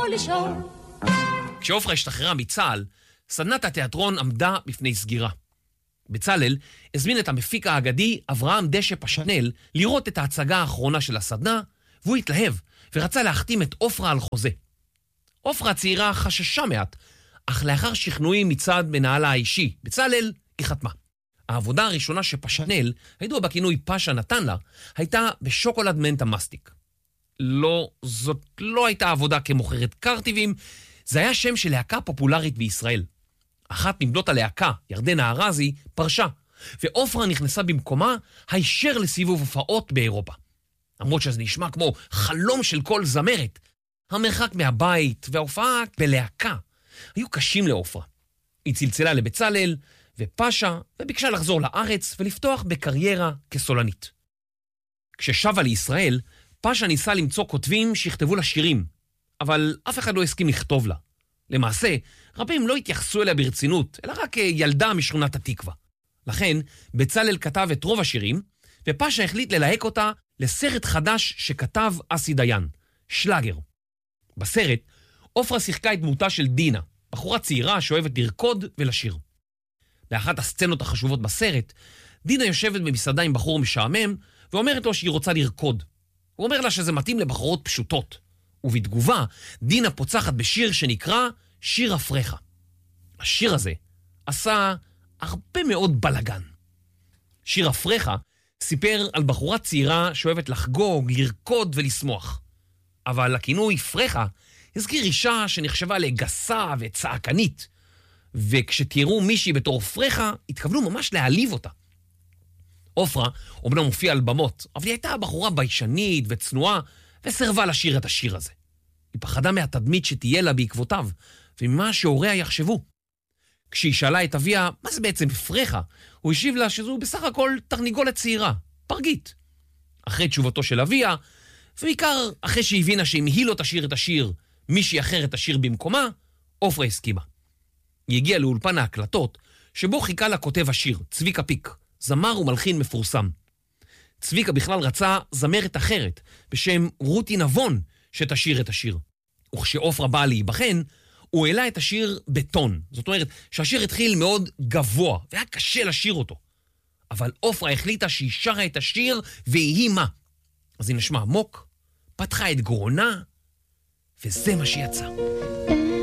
לישון. כשעופרה השתחררה מצה"ל, סדנת התיאטרון עמדה בפני סגירה. בצלאל הזמין את המפיק האגדי אברהם דשא פשנל לראות את ההצגה האחרונה של הסדנה, והוא התלהב ורצה להחתים את עופרה על חוזה. עופרה הצעירה חששה מעט, אך לאחר שכנועים מצד מנהלה האישי, בצלאל, היא חתמה. העבודה הראשונה שפשנל, הידוע בכינוי פשה, נתן לה, הייתה בשוקולד מנטה מסטיק. לא, זאת לא הייתה עבודה כמוכרת קרטיבים, זה היה שם של להקה פופולרית בישראל. אחת מבנות הלהקה, ירדנה ארזי, פרשה, ועופרה נכנסה במקומה הישר לסיבוב הופעות באירופה. למרות שזה נשמע כמו חלום של כל זמרת, המרחק מהבית וההופעה בלהקה היו קשים לעופרה. היא צלצלה לבצלאל ופשה וביקשה לחזור לארץ ולפתוח בקריירה כסולנית. כששבה לישראל, פשה ניסה למצוא כותבים שיכתבו לה שירים, אבל אף אחד לא הסכים לכתוב לה. למעשה, רבים לא התייחסו אליה ברצינות, אלא רק ילדה משכונת התקווה. לכן, בצלאל כתב את רוב השירים, ופשה החליט ללהק אותה לסרט חדש שכתב אסי דיין, שלאגר. בסרט, עופרה שיחקה את דמותה של דינה, בחורה צעירה שאוהבת לרקוד ולשיר. באחת הסצנות החשובות בסרט, דינה יושבת במסעדה עם בחור משעמם, ואומרת לו שהיא רוצה לרקוד. הוא אומר לה שזה מתאים לבחורות פשוטות. ובתגובה, דינה פוצחת בשיר שנקרא שיר אפרחה. השיר הזה עשה הרבה מאוד בלגן. שיר אפרחה סיפר על בחורה צעירה שאוהבת לחגוג, לרקוד ולשמוח. אבל הכינוי פרחה הזכיר אישה שנחשבה לגסה וצעקנית, וכשתראו מישהי בתור פרחה, התכוונו ממש להעליב אותה. עופרה אומנם מופיעה על במות, אבל היא הייתה בחורה ביישנית וצנועה, וסרבה לשיר את השיר הזה. היא פחדה מהתדמית שתהיה לה בעקבותיו, וממה שהוריה יחשבו. כשהיא שאלה את אביה, מה זה בעצם פרחה? הוא השיב לה שזו בסך הכל תרנגולת צעירה, פרגית. אחרי תשובתו של אביה, ובעיקר אחרי שהבינה שאם היא לא תשיר את השיר, מישהי אחרת תשיר במקומה, עופרה הסכימה. היא הגיעה לאולפן ההקלטות, שבו חיכה לה כותב השיר, צביקה פיק, זמר ומלחין מפורסם. צביקה בכלל רצה זמרת אחרת, בשם רותי נבון, שתשיר את השיר. וכשעופרה באה להיבחן, הוא העלה את השיר בטון. זאת אומרת שהשיר התחיל מאוד גבוה, והיה קשה לשיר אותו. אבל עופרה החליטה שהיא שרה את השיר, והיא מה? אז היא נשמע עמוק, פתחה את גרונה, וזה מה שיצא.